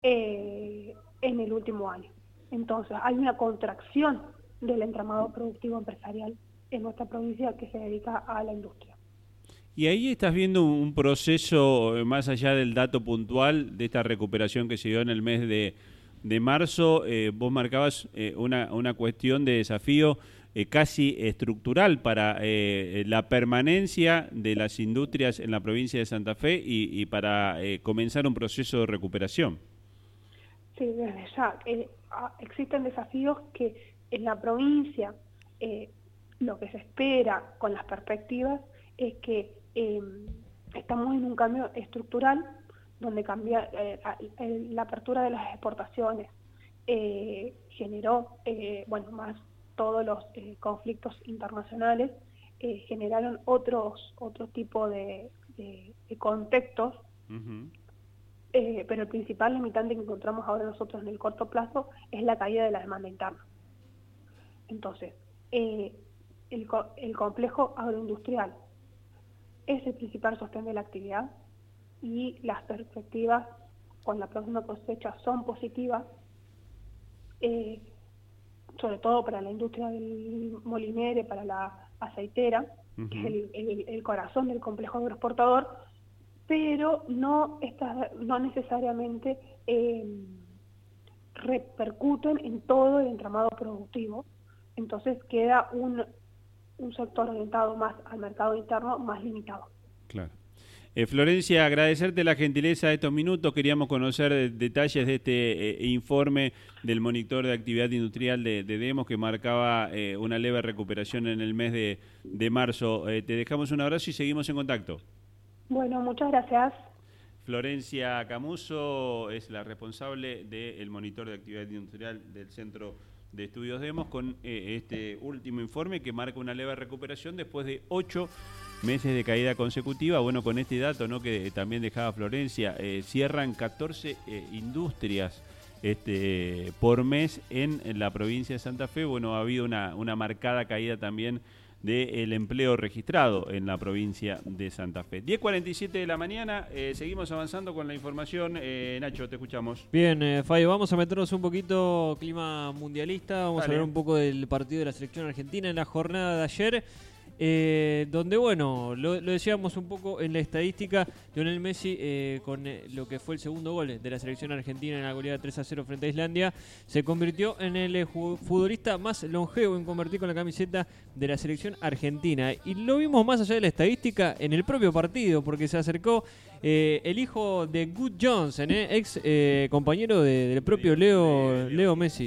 en el último año. Entonces, hay una contracción del entramado productivo empresarial en nuestra provincia que se dedica a la industria. Y ahí estás viendo un proceso, más allá del dato puntual, de esta recuperación que se dio en el mes de marzo. Vos marcabas una cuestión de desafío casi estructural para la permanencia de las industrias en la provincia de Santa Fe y para comenzar un proceso de recuperación. Sí, desde ya. Existen desafíos que en la provincia lo que se espera con las perspectivas es que estamos en un cambio estructural donde cambia la apertura de las exportaciones generó, más todos los conflictos internacionales generaron otro tipo de contextos. Uh-huh. Pero el principal limitante que encontramos ahora nosotros en el corto plazo es la caída de la demanda interna. Entonces, el complejo agroindustrial es el principal sostén de la actividad y las perspectivas con la próxima cosecha son positivas, sobre todo para la industria del molinero, para la aceitera, uh-huh, que es el corazón del complejo agroexportador, pero no necesariamente repercuten en todo el entramado productivo. Entonces queda un sector orientado más al mercado interno más limitado. Claro. Florencia, agradecerte la gentileza de estos minutos. Queríamos conocer detalles de este informe del monitor de actividad industrial de Demos que marcaba una leve recuperación en el mes de marzo. Te dejamos un abrazo y seguimos en contacto. Bueno, muchas gracias. Florencia Camuso es la responsable del monitor de actividad industrial del Centro de Estudios Demos con este último informe que marca una leve recuperación después de 8 meses de caída consecutiva. Bueno, con este dato, ¿no?, que también dejaba Florencia, cierran 14 industrias por mes en la provincia de Santa Fe. Bueno, ha habido una marcada caída también del empleo registrado en la provincia de Santa Fe. 10:47 de la mañana, seguimos avanzando con la información. Nacho, te escuchamos. Bien, Fabio, vamos a meternos un poquito clima mundialista, vamos Dale. a hablar un poco del partido de la selección argentina en la jornada de ayer. Donde, bueno, lo decíamos un poco en la estadística, Lionel Messi, con lo que fue el segundo gol de la selección argentina en la goleada 3-0 frente a Islandia, se convirtió en el futbolista más longevo en convertir con la camiseta de la selección argentina. Y lo vimos más allá de la estadística en el propio partido, porque se acercó el hijo de Good Johnson, ex compañero del propio Leo Messi.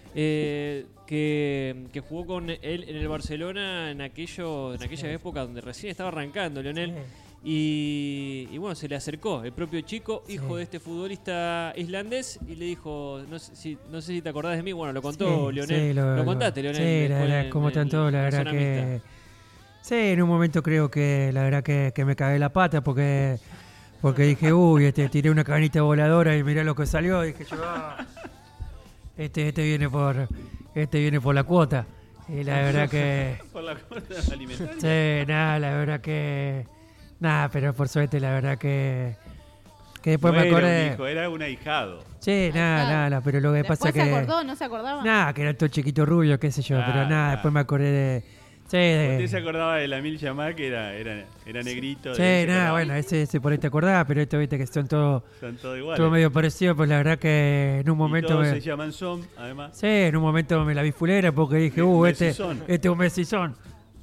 Que jugó con él en el Barcelona en aquella época donde recién estaba arrancando Lionel. Y bueno, se le acercó el propio chico, hijo de este futbolista islandés, y le dijo, no sé si te acordás de mí. Bueno, lo contó Lionel. Sí, lo contaste, Lionel. Sí, la verdad, como tanto, la verdad que... Sí, en un momento creo que la verdad que me cagué la pata porque dije, uy, tiré una canita voladora y mirá lo que salió. Dije yo, este viene por la cuota. Y la verdad que... ¿Por la cuota alimentaria? Sí, la verdad que... pero por suerte la verdad que después me acordé... Hijo, era un ahijado. Sí, pero lo que pasa es que... ¿Después se acordó? ¿No se acordaba? Que era todo chiquito rubio, qué sé yo, pero después me acordé de... Usted se acordaba de la Emil Yamá, que era negrito. Sí, bueno, ese por ahí te acordaba, pero esto viste que son todos iguales. Todo medio parecido, pues la verdad que en un momento... Y todos se llaman Son, además. Sí, en un momento me la vi fulera porque dije, este es un Messi-son.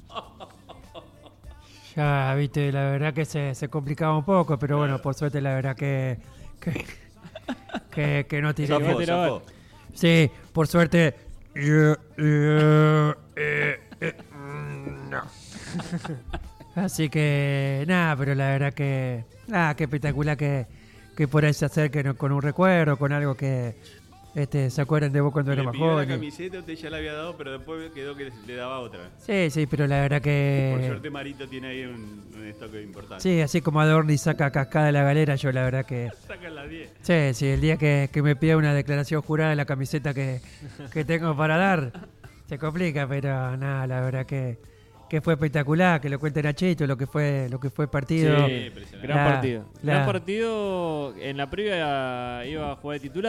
Ya, viste, la verdad que se complicaba un poco, pero bueno, por suerte la verdad que no tiré. Zafó. Sí, por suerte... No. Así que pero la verdad que qué espectacular que por ahí se acerquen con un recuerdo, con algo que se acuerdan de vos cuando era más joven. La camiseta usted ya la había dado, pero después quedó que le daba otra. Sí, pero la verdad que... Por suerte Marito tiene ahí un stock importante. Sí, así como Adorni saca Cascada de la Galera, yo la verdad que... Sacan las 10. Sí, el día que me pida una declaración jurada de la camiseta que tengo para dar, se complica, pero la verdad que que fue espectacular, que lo cuente Nachito, lo que fue el partido. Sí, gran partido. Gran partido. En la previa iba a jugar de titular.